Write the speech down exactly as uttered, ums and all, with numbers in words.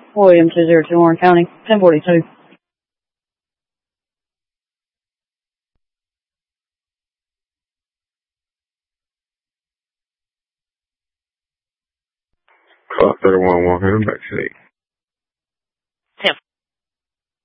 William two zero two, Orange County, ten forty-two. Clock thirty-one, walking in the back seat.